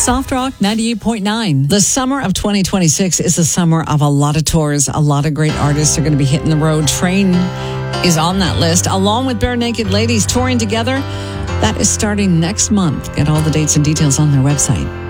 Soft Rock 98.9. The summer of 2026 is the summer of a lot of tours. A lot of great artists are going to be hitting the road. Train is on that list, along with Bare Naked Ladies touring together. That is starting next month. Get all the dates and details on their website.